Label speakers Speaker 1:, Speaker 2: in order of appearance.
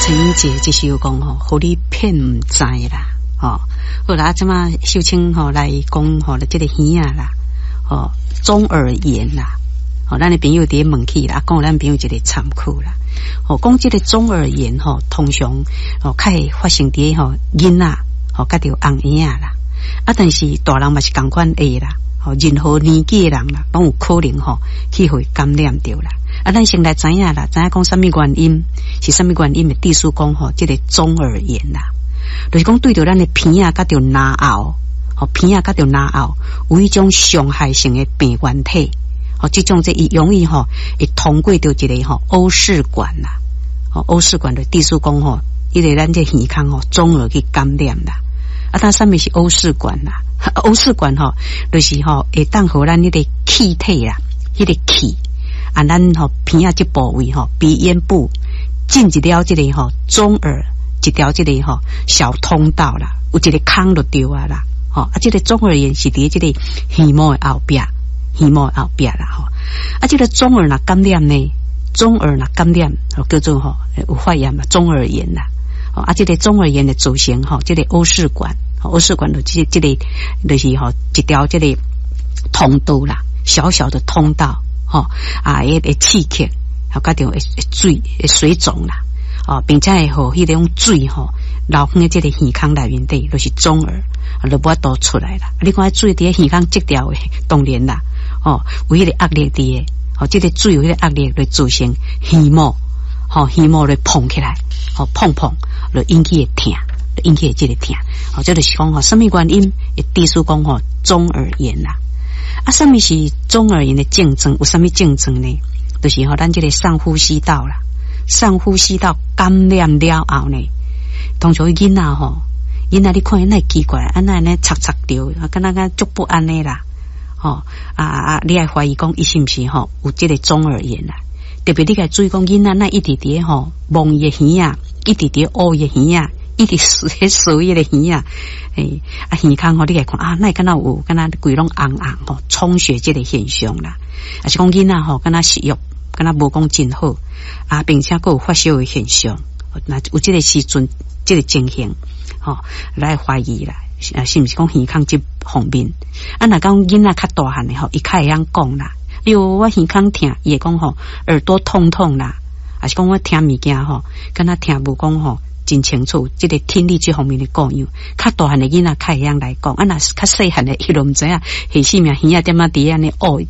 Speaker 1: 陈英杰这首讲吼，互你骗唔知啦，吼，好啦，即马秀清吼来讲吼，这个耳啊啦，吼，中耳炎啦，吼，咱的朋友伫问起啦，讲咱朋友一个参考啦，吼，讲这个中耳炎吼，通常吼较会发生伫吼囡仔吼，甲着红婴仔啦，啊，但是大人嘛是共款的啦，吼，任何年纪的人啦，拢有可能吼去互感染着啦。啊，咱先来知影啦，知影讲什么原因，是什么原因的地书讲吼，这个中耳炎啦，就是讲对着咱的鼻啊，甲着牙袄，吼鼻啊，甲着牙袄，有一种伤害性的病原体，吼，这种这容易吼会通过着一个吼欧氏管啦，吼欧氏管的地书讲吼，伊个咱这耳孔吼中耳去感染啦，啊，但什么是欧氏管啦？欧氏管吼，就是吼会当互咱迄个气体啦，迄个气。啊，咱吼鼻啊这部位吼，鼻咽部进一条这个吼中耳一条这个吼小通道啦，有一个孔就对啊啦，吼啊，这个中耳炎是伫这个耳膜的后边，耳膜的后边啦，吼啊，这个中耳若感染呢，中耳若感染，叫做吼有发炎嘛，中耳炎啦，吼啊，这个中耳炎的组成吼，这个欧氏管，欧氏管就这个就是吼一条这个通道啦，小小的通道。吼啊，会刺激，还加上会水会水肿啦，哦，并且会互迄种水吼流向这个耳孔内面底，就是中耳，就无法度出来啦。你看水伫耳孔积掉的，当然啦，哦，有迄个压力伫的，哦，这个水有迄个压力来造成耳膜，吼耳膜来碰起来，吼碰碰，就引起的痛，就引起的这个痛，哦，这就是讲吼，什么原因会地书讲吼中耳炎啦。啊，什么是中耳炎的症状？有什么症状呢？就是吼，咱这个上呼吸道啦，上呼吸道感染了后呢，通常囡仔吼，囡仔你看那奇怪，安那呢擦擦掉，啊，敢若足不安尼啦，吼你还怀疑讲伊是毋是吼有这个中耳炎啦？特别你该注意讲囡仔那一直伫吼蒙伊的耳啊，一直伫乌伊的耳啊。一直数伊的耳啊，啊耳孔吼，你来看啊，那敢若有敢若规拢红红吼，充血这个现象啦，啊是讲囡仔吼，敢若食欲敢若无讲真好啊，并且佫有发烧的现象，那有这个时阵这个情形吼，来怀疑啦，是毋是讲耳孔这方面？啊，若讲囡仔较大汉的吼，伊较会晓讲啦，哎呦，我耳孔痛，伊会讲吼耳朵痛痛啦，啊是讲我听物件吼，敢若听无讲吼。真清楚，这个听力这方面的讲样，较大汉的囡仔较会晓来讲，啊，若较细汉的伊都毋知影，下死命耳仔点仔伫安尼